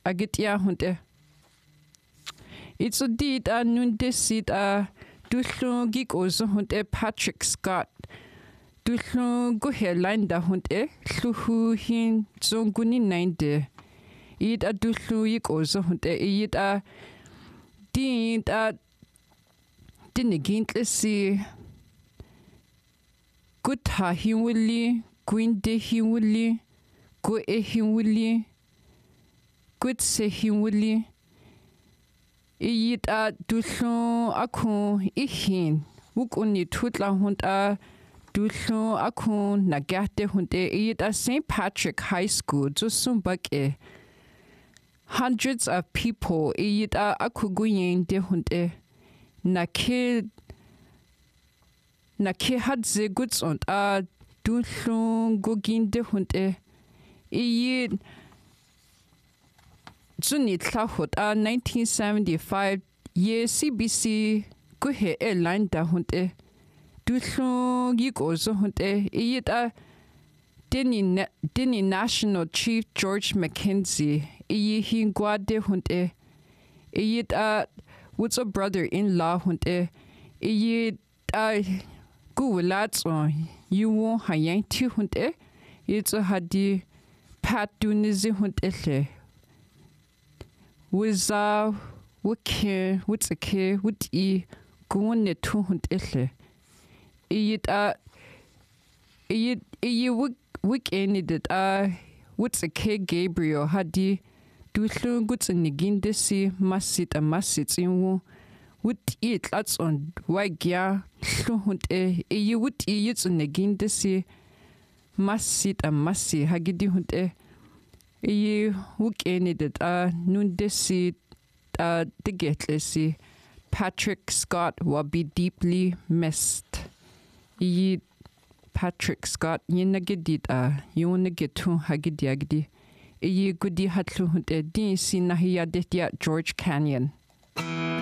agitia hunte. It's a deed nun desit dullu gig ozo hunte Patrick Scott. Dullu go headline da hunte luhu hin zonguni nainde. It dullu gig ozo hunte it deed dinigintli good ha hinwili, gwinde hinwili, go hinwili, good se hinwili. Iyit dullu aku ihin, wukuni tutla hund dullu aku nagate hunde iyit St. Patrick High School, jusumbake. Hundreds of people iyit aku guyen de hunde Nake hadze goods und dullu goginde hunde iyit Zunit Tlahut 1975 ye CBC guhe airline da hunde dullu gigozo hunde iyit Deni National Chief George McKenzie iyi hingwa de hunde iyit what's a brother-in-law hunde iyit guwlatso yuwo hayan ti hunde iyit hadi pat dunizi hunde le Wiza wiki wutsike wuti guwne tu hunde iyit wikeni did wutsike Gabriel hadi dullu gutsiniginde si masit inwu wuti tlatson wagya hlu hunde wuti yitsiniginde si masit hagidi hunde wikeni did nunde si digetle Patrick Scott will be deeply missed. Patrick Scott yinagidid yunigitu hagidiagdi. Gudi hatlu hunde din si nahiya George Canyon.